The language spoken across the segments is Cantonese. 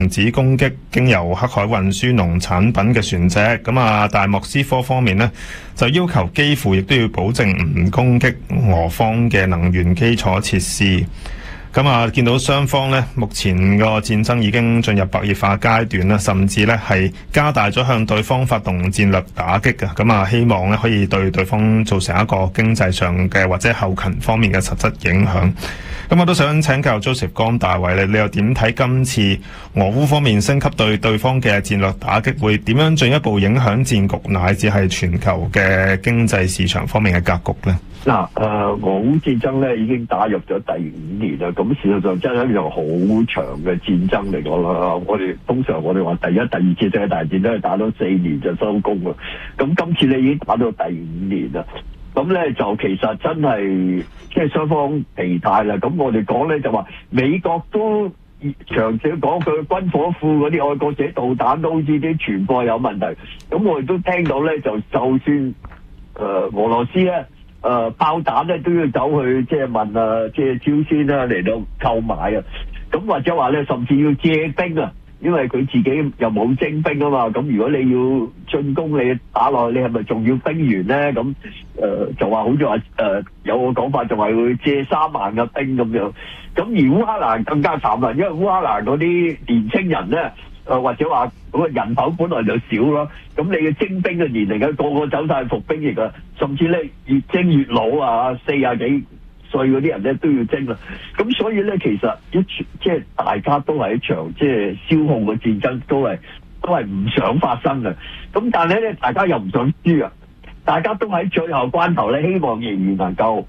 停止攻擊經由黑海運輸農產品嘅船隻。咁啊，但莫斯科方面呢，就要求基輔亦都要保證唔攻擊俄方嘅能源基礎設施。咁啊，見到雙方呢，目前個戰爭已經進入白熱化階段啦，甚至呢係加大咗向對方發動戰略打擊嘅。咁啊，希望呢可以對對方造成一個經濟上嘅或者後勤方面嘅實質影響。咁我都想請教 Joseph 江大衛，你又點睇今次俄烏方面升級對對方嘅戰略打擊，會點樣進一步影響戰局乃至係全球嘅經濟市場方面嘅格局呢？ 嗱，俄烏戰爭咧已經打入咗第5年啦，咁事實上真係一場好長嘅戰爭嚟講啦。通常我哋話第一、第二次世界大戰都係打到4年就收工啦，咁今次咧已經打到第5年啦。咁咧就其實真係即係雙方疲態啦。咁我哋講咧就話美國都長少講佢軍火庫嗰啲愛國者導彈都好似啲傳播有問題。咁我哋都聽到咧就算俄羅斯咧炮彈咧都要走去即係問即係朝鮮啦嚟到購買啊。咁或者話咧甚至要借兵啊。因為佢自己又冇徵兵啊嘛，咁如果你要進攻你打落去，你係咪仲要兵員咧？咁就話好似話有個講法就話會借3萬嘅兵咁樣。咁而烏克蘭更加慘啦，因為烏克蘭嗰啲年青人咧，或者話嗰個人口本來就少咯，咁你嘅徵兵嘅年齡咧個個走晒服兵役啊，甚至咧越徵越老啊，40幾歲嗰啲人咧都要徵啦，咁所以咧其實即係大家都係一場即係消耗嘅戰爭，都係唔想發生嘅。咁但係咧，大家又唔想輸啊，大家都喺最後關頭咧，希望仍然能夠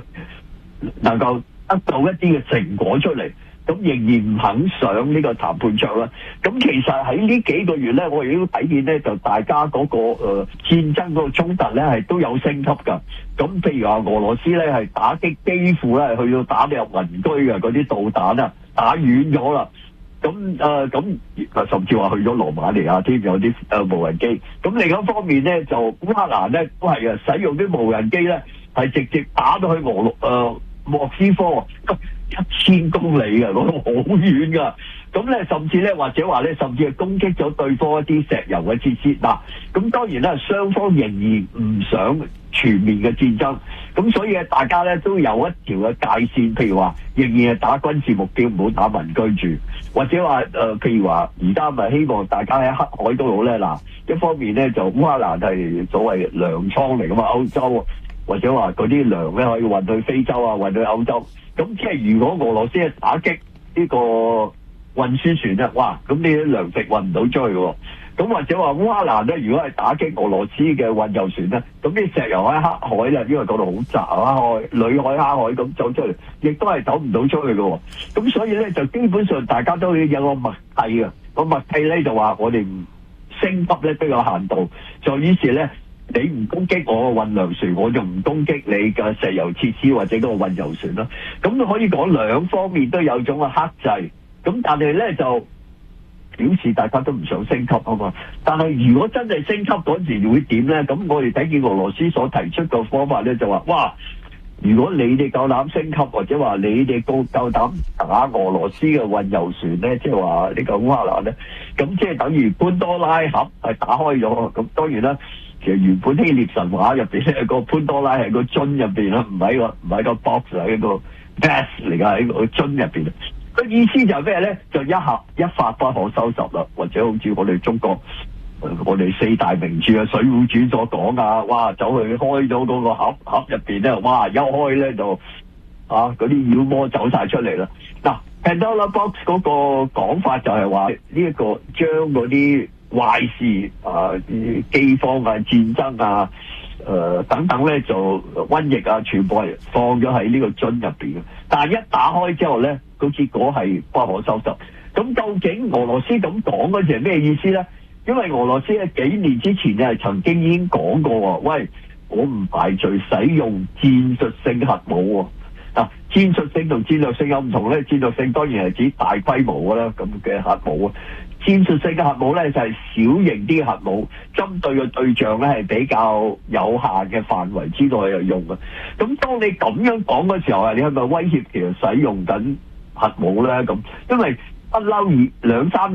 得到一啲嘅成果出嚟。咁仍然唔肯上呢個談判桌啦。咁其實喺呢幾個月咧，我亦都睇見咧，就大家嗰個戰爭嗰個衝突咧係都有升級㗎。咁譬如話俄羅斯咧係打擊基輔咧，去到打入民居嘅嗰啲導彈啊，打遠咗啦。咁甚至話去咗羅馬尼亞添，有啲無人機。咁另一方面咧，就烏克蘭咧都係使用啲無人機咧，係直接打到去莫斯科。1000公里嘅嗰度好遠噶，咁咧甚至咧或者話咧，甚至係攻擊咗對方一啲石油嘅設施。嗱，咁當然啦，雙方仍然唔想全面嘅戰爭，咁所以大家咧都有一條嘅界線，譬如話仍然係打軍事目標，唔好打民居住，或者話譬如話而家咪希望大家喺黑海嗰度咧，嗱，一方面咧就烏克蘭係所謂糧倉嚟噶嘛，歐洲或者話嗰啲糧咧可以運去非洲啊，運去歐洲。咁即係如果俄羅斯係打擊呢個運輸船咧，哇！咁呢啲糧食運唔到出去喎。咁或者話烏克蘭咧，如果係打擊俄羅斯嘅運油船咧，咁啲石油喺黑海咧，因為嗰度好窄啊，裏海、黑海咁走出嚟，亦都係走唔到出去嘅。咁所以咧，就基本上大家都要有個默契嘅。個默契咧就話我哋唔升級咧都有限度，就於是咧。你唔攻擊我個運糧船，我就唔攻擊你嘅石油設施或者嗰個運油船啦。咁可以講兩方面都有種嘅克制。咁但係咧就表示大家都唔想升級啊嘛。但係如果真係升級嗰時會點咧？咁我哋睇見俄羅斯所提出嘅方法咧，就話哇！如果你哋夠膽升級，或者話你哋夠膽打俄羅斯嘅運油船咧，即係話呢個烏克蘭咧，咁即係等於潘多拉盒係打開咗。咁當然啦。其實原本希臘神話入邊咧，個潘多拉係個樽入邊啦，唔係個 box， 係一個 vase 嚟噶，喺個樽入邊。個意思就係咩咧？就一發不可收拾啦，或者好似我哋中國，我哋4大名著嘅《水滸傳》所講啊，哇，走去開咗嗰個盒入邊咧，哇，一開咧就嗰啲妖魔走晒出嚟啦。嗱 ，Pandora Box 嗰個講法就係話呢一個將嗰啲壞事饑荒啊、戰爭啊、等等咧，就瘟疫啊，全部係放咗喺呢個樽入邊嘅。但係一打開之後咧，個結果係不可收拾。咁究竟俄羅斯咁講嗰時係咩意思咧？因為俄羅斯喺幾年之前咧，曾經已經講過喎，喂，我唔排除使用戰術性核武喎。戰術性同戰略性有唔同咧。戰略性當然係指大規模㗎啦，咁嘅核武啊。戰術性嘅核武咧就係小型啲核武，針對嘅對象咧係比較有限嘅範圍之內就用嘅。咁當你咁樣講嘅時候啊，你係咪威脅其實使用緊核武咧？咁因為不嬲2-3